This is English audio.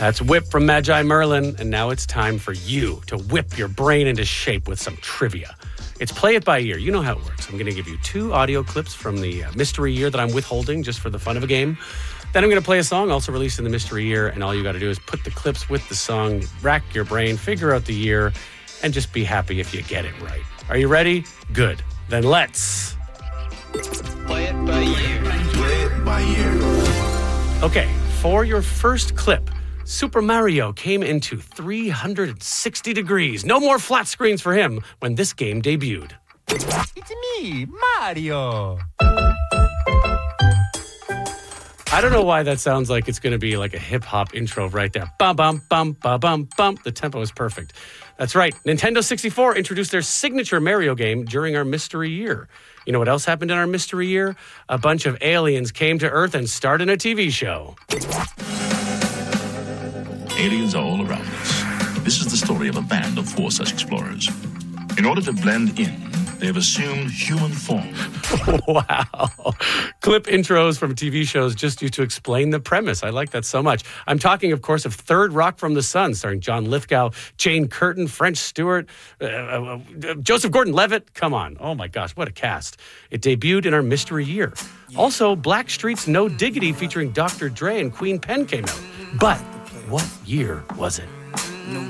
That's Whip from Magi Merlin, and now it's time for you to whip your brain into shape with some trivia. It's play it by ear. You know how it works. I'm going to give you 2 audio clips from the mystery year that I'm withholding just for the fun of a game. Then I'm going to play a song also released in the mystery year, and all you got to do is put the clips with the song, rack your brain, figure out the year, and just be happy if you get it right. Are you ready? Good. Then let's play it by ear. Play it by ear. Okay, for your first clip, Super Mario came into 360 degrees. No more flat screens for him when this game debuted. It's me, Mario. I don't know why that sounds like it's going to be like a hip-hop intro right there. Bum, bum, bum, bum, bum, bum. The tempo is perfect. That's right. Nintendo 64 introduced their signature Mario game during our mystery year. You know what else happened in our mystery year? A bunch of aliens came to Earth and starred in a TV show. Aliens are all around us. This is the story of a band of 4 such explorers. In order to blend in, they have assumed human form. Wow. Clip intros from TV shows just used to explain the premise. I like that so much. I'm talking, of course, of Third Rock from the Sun, starring John Lithgow, Jane Curtin, French Stewart, Joseph Gordon-Levitt. Come on. Oh, my gosh, what a cast. It debuted in our mystery year. Also, Blackstreet's No Diggity featuring Dr. Dre and Queen Pen came out. But what year was it?